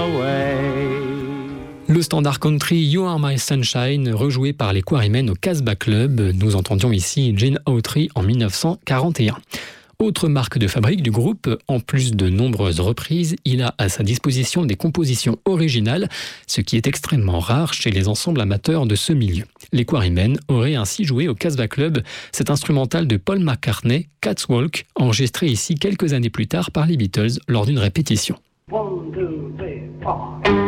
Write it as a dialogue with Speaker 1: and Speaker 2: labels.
Speaker 1: Le standard country You Are My Sunshine, rejoué par les Quarrymen au Casbah Club. Nous entendions ici Gene Autry en 1941. Autre marque de fabrique du groupe, en plus de nombreuses reprises, il a à sa disposition des compositions originales, ce qui est extrêmement rare chez les ensembles amateurs de ce milieu. Les Quarrymen auraient ainsi joué au Casbah Club cet instrumental de Paul McCartney, Cat's Walk, enregistré ici quelques années plus tard par les Beatles lors d'une répétition.
Speaker 2: 1, 2, 3, 4.